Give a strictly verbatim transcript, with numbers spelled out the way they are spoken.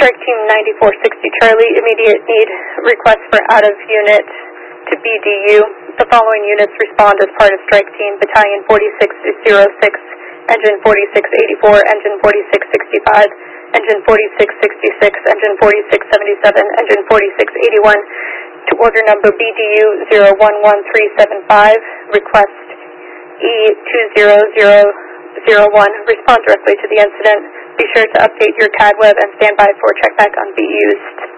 Strike Team ninety-four sixty Charlie, immediate need request for out-of-unit to B D U. The following units respond as part of Strike Team: Battalion forty-six oh six, Engine forty-six eighty-four, Engine forty-six sixty-five, Engine forty-six sixty-six, Engine forty-six seventy-seven, Engine forty-six eighty-one, to order number B D U zero one one three seven five, request E two zero zero zero one, respond directly to the incident. Be sure to update your C A D web and stand by for checkback on B used.